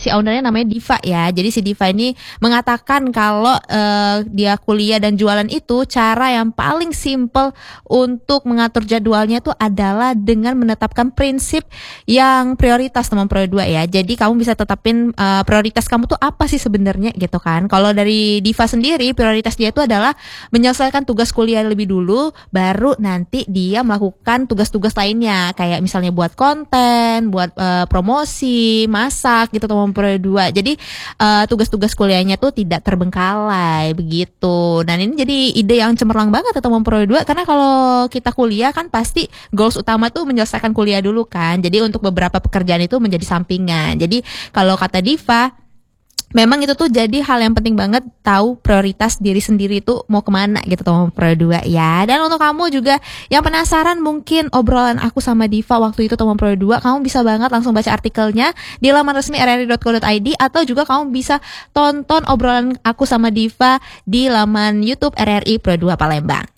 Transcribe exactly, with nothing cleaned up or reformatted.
si ownernya namanya Diva ya. Jadi si Diva ini mengatakan kalau uh, dia kuliah dan jualan itu cara yang paling simple untuk mengatur jadwalnya itu adalah dengan menetapkan prinsip yang prioritas teman Pro dua ya. Jadi kamu bisa tetapin uh, prioritas kamu tuh apa sih sebenarnya gitu kan. Kalau dari Diva sendiri prioritas dia itu adalah menyelesaikan tugas kuliah lebih dulu, baru nanti dia melakukan tugas-tugas lainnya kayak misalnya buat konten, buat uh, promosi, masak gitu teman Pro dua. Jadi uh, tugas-tugas kuliahnya tuh tidak terbengkalai begitu. Dan ini jadi ide yang cemerlang banget ya teman Pro dua, karena kalau kita kuliah kan pasti goals utama tuh menyelesaikan kuliah dulu kan. Jadi untuk beberapa pekerjaan itu menjadi sampingan. Jadi kalau kata Diva, memang itu tuh jadi hal yang penting banget tahu prioritas diri sendiri tuh mau kemana gitu teman Pro dua ya. Dan untuk kamu juga yang penasaran mungkin obrolan aku sama Diva waktu itu teman Pro dua, kamu bisa banget langsung baca artikelnya di laman resmi r r i dot co dot i d, atau juga kamu bisa tonton obrolan aku sama Diva di laman YouTube R R I Pro dua Palembang.